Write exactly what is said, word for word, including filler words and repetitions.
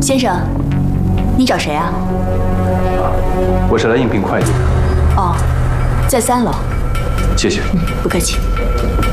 先生，你找谁啊？ 啊，我是来应聘会计的。 哦，在三楼。 谢谢。 嗯，不客气。